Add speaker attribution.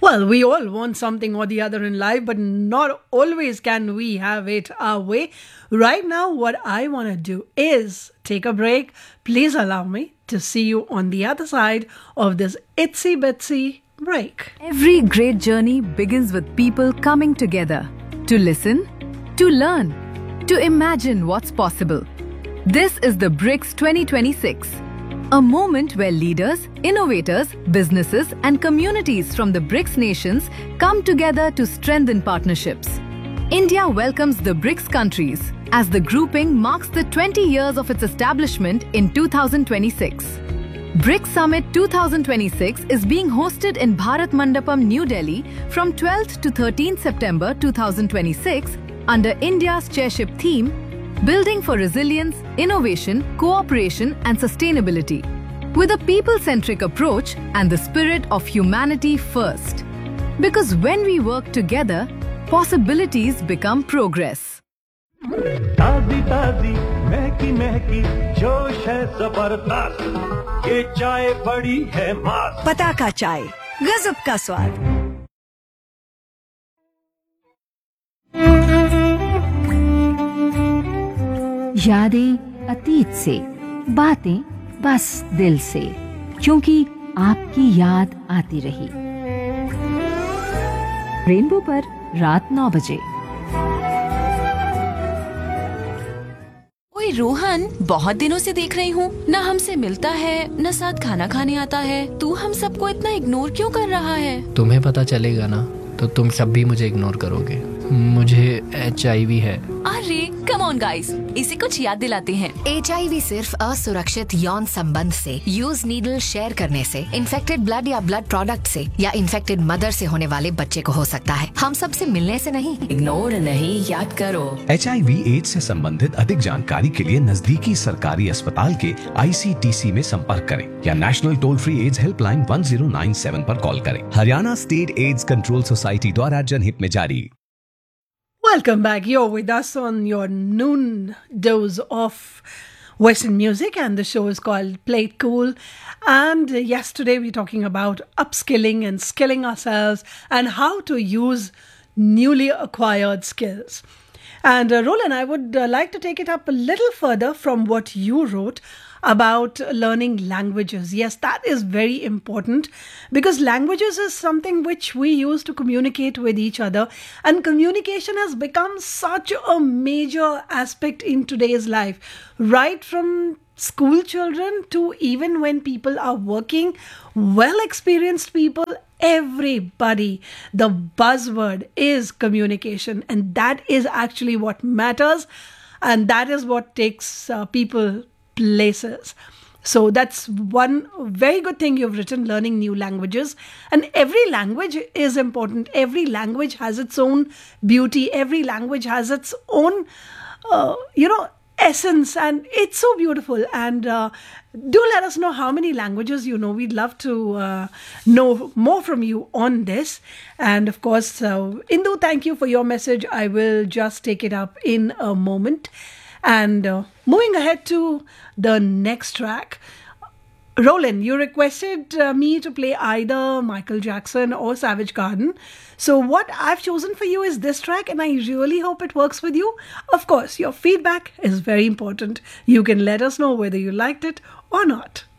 Speaker 1: Well, we all want something or the other in life, but not always can we have it our way. Right now, what I want to do is take a break. Please allow me to see you on the other side of this itsy bitsy break.
Speaker 2: Every great journey begins with people coming together to listen, to learn, to imagine what's possible. This is the BRICS 2026. A moment where leaders, innovators, businesses and communities from the BRICS nations come together to strengthen partnerships. India welcomes the BRICS countries as the grouping marks the 20 years of its establishment in 2026. BRICS Summit 2026 is being hosted in Bharat Mandapam, New Delhi from 12th to 13th September 2026 under India's chairship theme Building for Resilience, Innovation, Cooperation and Sustainability, with a people-centric approach and the spirit of humanity first. Because when we work together, possibilities become progress.
Speaker 3: ताजी ताजी महकी महकी जोश है जबरदस्त ये चाय बड़ी है मस्त
Speaker 4: पताका चाय गजब का स्वाद
Speaker 5: यादें अतीत से, बातें बस दिल से, क्योंकि आपकी याद आती रही। रेनबो पर रात 9 बजे।
Speaker 6: ओए रोहन, बहुत दिनों से देख रही हूँ, न हमसे मिलता है न साथ खाना खाने आता है। तू हम सबको इतना इग्नोर क्यों कर रहा है?
Speaker 7: तुम्हें पता चलेगा ना तो तुम सब भी मुझे इग्नोर करोगे। मुझे HIV है।
Speaker 6: अरे कम ऑन गाइस, इसे कुछ याद दिलाते हैं।
Speaker 8: HIV सिर्फ असुरक्षित यौन संबंध से, यूज नीडल शेयर करने से, इन्फेक्टेड ब्लड या ब्लड प्रोडक्ट से या इन्फेक्टेड मदर से होने वाले बच्चे को हो सकता है। हम सब से मिलने से नहीं।
Speaker 6: इग्नोर नहीं, याद करो।
Speaker 9: HIV एड्स से संबंधित अधिक जानकारी के लिए नजदीकी सरकारी अस्पताल के ICTC में संपर्क करें या national toll free ads helpline 1097 पर कॉल करें। Haryana state AIDS control society द्वारा जनहित में जारी।
Speaker 1: Welcome back. You're with us on your noon dose of Western music, and the show is called Play It Cool. And yesterday we're talking about upskilling and skilling ourselves and how to use newly acquired skills. And Roland, I would like to take it up a little further from what you wrote about learning languages. Yes, that is very important because languages is something which we use to communicate with each other, and communication has become such a major aspect in today's life, right from school children to even when people are working, well-experienced people, everybody. The buzzword is communication, and that is actually what matters, and that is what takes people places. So that's one very good thing you've written, learning new languages. And every language is important. Every language has its own beauty. Every language has its own, essence. And it's so beautiful. And do let us know how many languages you know. We'd love to know more from you on this. And of course, Indu, thank you for your message. I will just take it up in a moment. And moving ahead to the next track, Roland, you requested me to play either Michael Jackson or Savage Garden. So what I've chosen for you is this track, and I really hope it works with you. Of course, your feedback is very important. You can let us know whether you liked it or not.